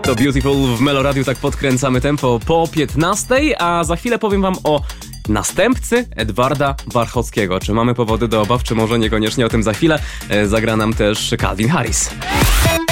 To Beautiful w Meloradiu, tak podkręcamy tempo po 15, a za chwilę powiem wam o następcy Edwarda Warchockiego. Czy mamy powody do obaw, czy może niekoniecznie, o tym za chwilę. Zagra nam też Calvin Harris.